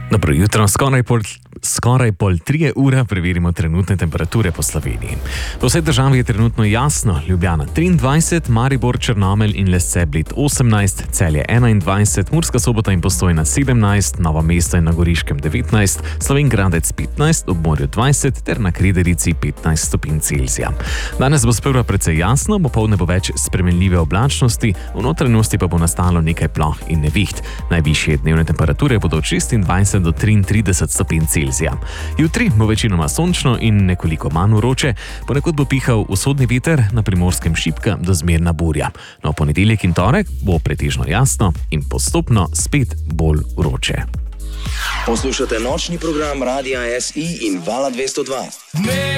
Dobro jutro, skoraj pol 3 ure preverimo trenutne temperature po Sloveniji. Po vsej državi je trenutno jasno, Ljubljana 23, Maribor, Črnomelj in Lesce Bled 18, Celje 21, Murska Sobota in Postojna 17, Novo mesto in na Goriškem 19, Slovenj Gradec 15, ob morju 20 ter na Krederici 15 stopinj Celzija. Danes bo sprva precej jasno, popoldne bo več spremenljive oblačnosti, v notranjosti pa bo nastalo nekaj ploh in neviht. Najvišje dnevne temperature bodo od 26 do 33 stopinj Celzija. Jutri bo večinoma sončno in nekoliko manj vroče, ponekod bo pihal vzhodni veter, na Primorskem šibka do zmerna burja. No, ponedeljek in torek bo pretežno jasno in postopno spet bolj vroče. Poslušate nočni program Radia SI in Vala 202.